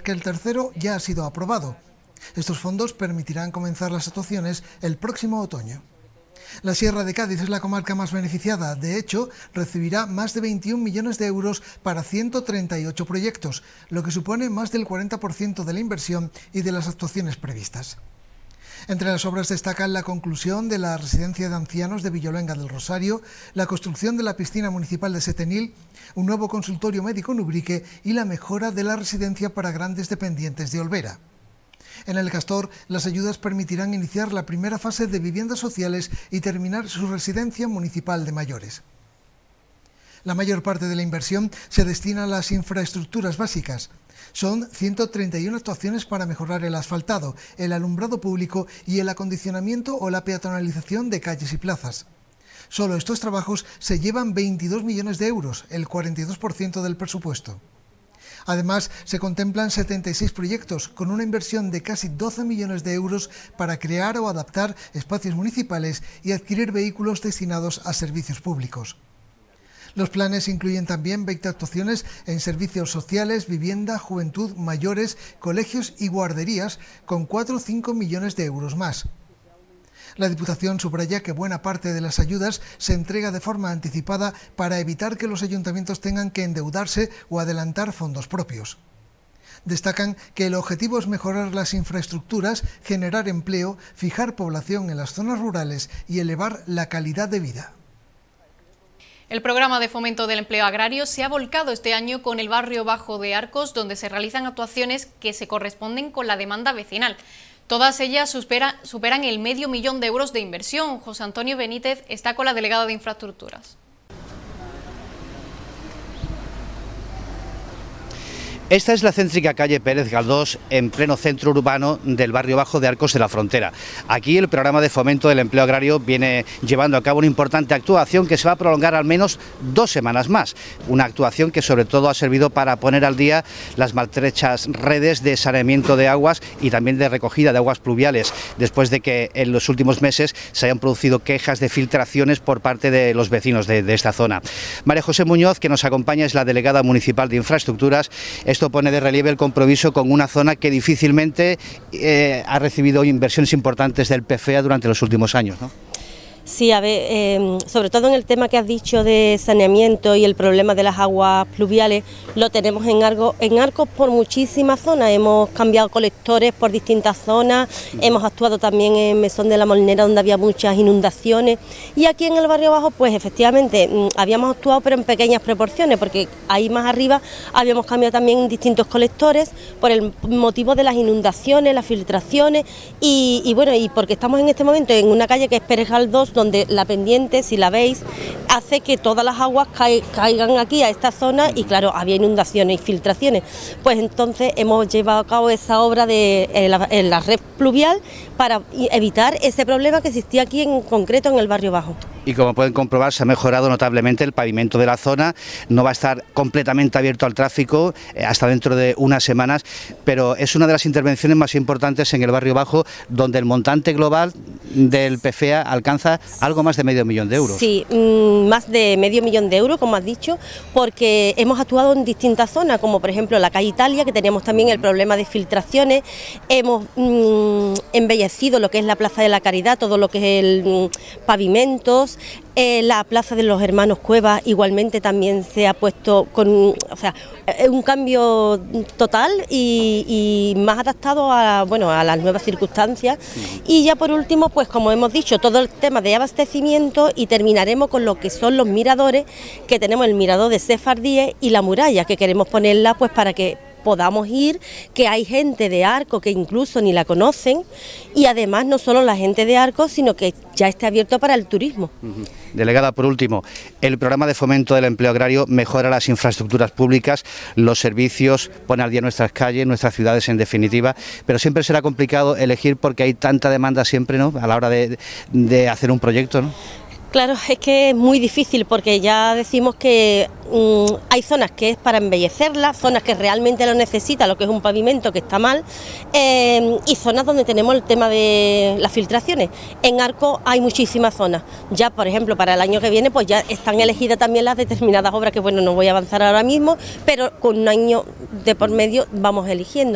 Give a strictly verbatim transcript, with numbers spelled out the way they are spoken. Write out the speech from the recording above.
que el tercero ya ha sido aprobado. Estos fondos permitirán comenzar las actuaciones el próximo otoño. La Sierra de Cádiz es la comarca más beneficiada. De hecho, recibirá más de veintiún millones de euros para ciento treinta y ocho proyectos, lo que supone más del cuarenta por ciento de la inversión y de las actuaciones previstas. Entre las obras destacan la conclusión de la residencia de ancianos de Villolenga del Rosario, la construcción de la piscina municipal de Setenil, un nuevo consultorio médico en Ubrique y la mejora de la residencia para grandes dependientes de Olvera. En el Castor, las ayudas permitirán iniciar la primera fase de viviendas sociales y terminar su residencia municipal de mayores. La mayor parte de la inversión se destina a las infraestructuras básicas. Son ciento treinta y una actuaciones para mejorar el asfaltado, el alumbrado público y el acondicionamiento o la peatonalización de calles y plazas. Solo estos trabajos se llevan veintidós millones de euros, el cuarenta y dos por ciento del presupuesto. Además, se contemplan setenta y seis proyectos con una inversión de casi doce millones de euros para crear o adaptar espacios municipales y adquirir vehículos destinados a servicios públicos. Los planes incluyen también veinte actuaciones en servicios sociales, vivienda, juventud, mayores, colegios y guarderías, con cuatro o cinco millones de euros más. La Diputación subraya que buena parte de las ayudas se entrega de forma anticipada para evitar que los ayuntamientos tengan que endeudarse o adelantar fondos propios. Destacan que el objetivo es mejorar las infraestructuras, generar empleo, fijar población en las zonas rurales y elevar la calidad de vida. El programa de fomento del empleo agrario se ha volcado este año con el barrio Bajo de Arcos, donde se realizan actuaciones que se corresponden con la demanda vecinal. Todas ellas supera, superan el medio millón de euros de inversión. José Antonio Benítez está con la delegada de Infraestructuras. Esta es la céntrica calle Pérez Galdós, en pleno centro urbano del barrio Bajo de Arcos de la Frontera. Aquí el programa de fomento del empleo agrario viene llevando a cabo una importante actuación que se va a prolongar al menos dos semanas más. Una actuación que sobre todo ha servido para poner al día las maltrechas redes de saneamiento de aguas y también de recogida de aguas pluviales, después de que en los últimos meses se hayan producido quejas de filtraciones por parte de los vecinos de, de esta zona. María José Muñoz, que nos acompaña, es la delegada municipal de Infraestructuras. Esto pone de relieve el compromiso con una zona que difícilmente eh, ha recibido inversiones importantes del P F E A durante los últimos años, ¿no? Sí, a ver, eh, sobre todo en el tema que has dicho de saneamiento y el problema de las aguas pluviales, lo tenemos en, Argo, en Arcos por muchísimas zonas. Hemos cambiado colectores por distintas zonas, uh-huh. Hemos actuado también en Mesón de la Molinera, donde había muchas inundaciones, y aquí en el barrio Bajo, pues efectivamente, habíamos actuado pero en pequeñas proporciones, porque ahí más arriba habíamos cambiado también distintos colectores por el motivo de las inundaciones, las filtraciones, y, y bueno, y porque estamos en este momento en una calle que es Pérez Galdós, donde la pendiente, si la veis, hace que todas las aguas caigan aquí a esta zona y claro, había inundaciones y filtraciones. Pues entonces hemos llevado a cabo esa obra de en la, en la red pluvial para evitar ese problema que existía aquí en concreto en el barrio Bajo. Y como pueden comprobar, se ha mejorado notablemente el pavimento de la zona, no va a estar completamente abierto al tráfico eh, hasta dentro de unas semanas, pero es una de las intervenciones más importantes en el barrio Bajo, donde el montante global del P F E A alcanza algo más de medio millón de euros. Sí, mmm, más de medio millón de euros, como has dicho, porque hemos actuado en distintas zonas, como por ejemplo la calle Italia, que teníamos también el problema de filtraciones, hemos mmm, embellecido lo que es la Plaza de la Caridad, todo lo que es el mmm, pavimentos. Eh, la Plaza de los Hermanos Cuevas igualmente también se ha puesto con, o sea, un cambio total y, y más adaptado a, bueno, a las nuevas circunstancias. Y ya por último, pues como hemos dicho, todo el tema de abastecimiento, y terminaremos con lo que son los miradores, que tenemos el mirador de Sefardíes y la muralla, que queremos ponerla pues para que podamos ir, que hay gente de Arcos que incluso ni la conocen, y además no solo la gente de Arcos, sino que ya esté abierto para el turismo. Uh-huh. Delegada, por último, el programa de fomento del empleo agrario mejora las infraestructuras públicas, los servicios, pone al día nuestras calles, nuestras ciudades en definitiva, pero siempre será complicado elegir porque hay tanta demanda siempre, ¿no?, a la hora de, de hacer un proyecto, ¿no? Claro, es que es muy difícil porque ya decimos que um, hay zonas que es para embellecerlas, zonas que realmente lo necesitan, lo que es un pavimento que está mal, eh, y zonas donde tenemos el tema de las filtraciones. En Arcos hay muchísimas zonas. Ya, por ejemplo, para el año que viene pues ya están elegidas también las determinadas obras que, bueno, no voy a avanzar ahora mismo, pero con un año de por medio vamos eligiendo.